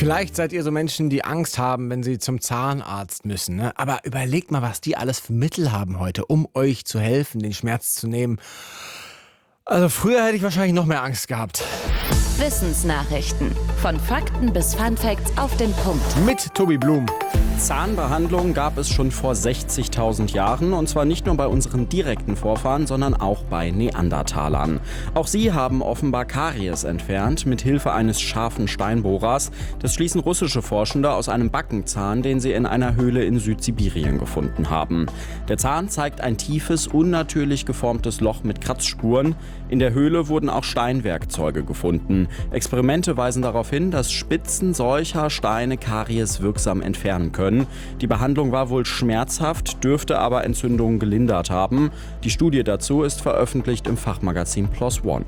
Vielleicht seid ihr so Menschen, die Angst haben, wenn sie zum Zahnarzt müssen. Ne? Aber überlegt mal, was die alles für Mittel haben heute, um euch zu helfen, den Schmerz zu nehmen. Also früher hätte ich wahrscheinlich noch mehr Angst gehabt. Wissensnachrichten. Von Fakten bis Funfacts auf den Punkt. Mit Tobi Blum. Zahnbehandlung gab es schon vor 60.000 Jahren, und zwar nicht nur bei unseren direkten Vorfahren, sondern auch bei Neandertalern. Auch sie haben offenbar Karies entfernt, mit Hilfe eines scharfen Steinbohrers. Das schließen russische Forschende aus einem Backenzahn, den sie in einer Höhle in Südsibirien gefunden haben. Der Zahn zeigt ein tiefes, unnatürlich geformtes Loch mit Kratzspuren. In der Höhle wurden auch Steinwerkzeuge gefunden. Experimente weisen darauf hin, dass Spitzen solcher Steine Karies wirksam entfernen können. Die Behandlung war wohl schmerzhaft, dürfte aber Entzündungen gelindert haben. Die Studie dazu ist veröffentlicht im Fachmagazin PLOS ONE.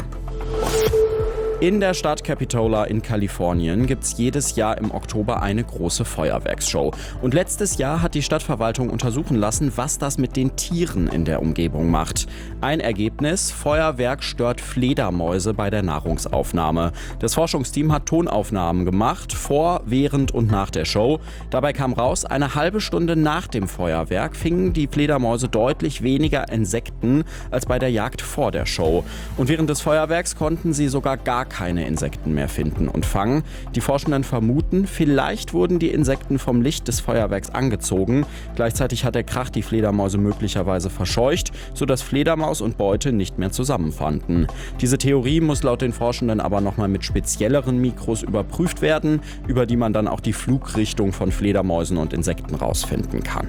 In der Stadt Capitola in Kalifornien gibt es jedes Jahr im Oktober eine große Feuerwerksshow. Und letztes Jahr hat die Stadtverwaltung untersuchen lassen, was das mit den Tieren in der Umgebung macht. Ein Ergebnis: Feuerwerk stört Fledermäuse bei der Nahrungsaufnahme. Das Forschungsteam hat Tonaufnahmen gemacht, vor, während und nach der Show. Dabei kam raus, eine halbe Stunde nach dem Feuerwerk fingen die Fledermäuse deutlich weniger Insekten als bei der Jagd vor der Show. Und während des Feuerwerks konnten sie sogar gar keine Insekten mehr finden und fangen. Die Forschenden vermuten, vielleicht wurden die Insekten vom Licht des Feuerwerks angezogen. Gleichzeitig hat der Krach die Fledermäuse möglicherweise verscheucht, sodass Fledermaus und Beute nicht mehr zusammenfanden. Diese Theorie muss laut den Forschenden aber nochmal mit spezielleren Mikros überprüft werden, über die man dann auch die Flugrichtung von Fledermäusen und Insekten rausfinden kann.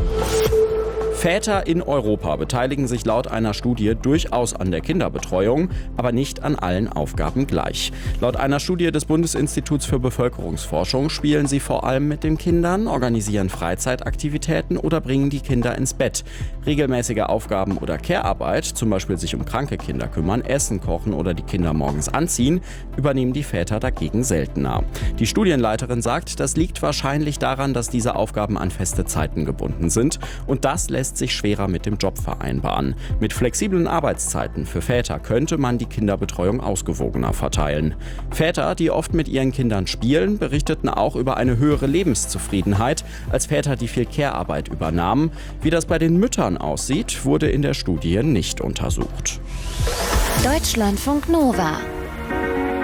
Väter in Europa beteiligen sich laut einer Studie durchaus an der Kinderbetreuung, aber nicht an allen Aufgaben gleich. Laut einer Studie des Bundesinstituts für Bevölkerungsforschung spielen sie vor allem mit den Kindern, organisieren Freizeitaktivitäten oder bringen die Kinder ins Bett. Regelmäßige Aufgaben oder Care-Arbeit, zum Beispiel sich um kranke Kinder kümmern, Essen kochen oder die Kinder morgens anziehen, übernehmen die Väter dagegen seltener. Die Studienleiterin sagt, das liegt wahrscheinlich daran, dass diese Aufgaben an feste Zeiten gebunden sind, und das lässt sich schwerer mit dem Job vereinbaren. Mit flexiblen Arbeitszeiten für Väter könnte man die Kinderbetreuung ausgewogener verteilen. Väter, die oft mit ihren Kindern spielen, berichteten auch über eine höhere Lebenszufriedenheit als Väter, die viel Care-Arbeit übernahmen. Wie das bei den Müttern aussieht, wurde in der Studie nicht untersucht. Deutschlandfunk Nova